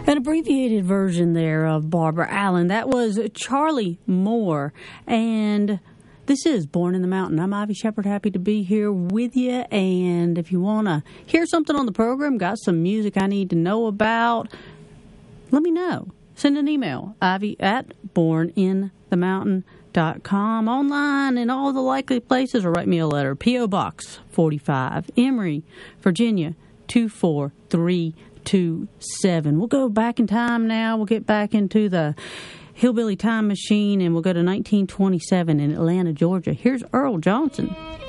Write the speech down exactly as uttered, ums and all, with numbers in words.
An abbreviated version there of Barbara Allen. That was Charlie Moore. And this is Born in the Mountain. I'm Ivy Shepard, happy to be here with you. And if you want to hear something on the program, got some music I need to know about, let me know. Send an email, ivy at born in the mountain dot com, online in all the likely places, or write me a letter. P O. Box forty-five, Emory, Virginia, two four three two seven. We'll go back in time now. We'll get back into the Hillbilly Time Machine, and we'll go to nineteen twenty-seven in Atlanta, Georgia. Here's Earl Johnson.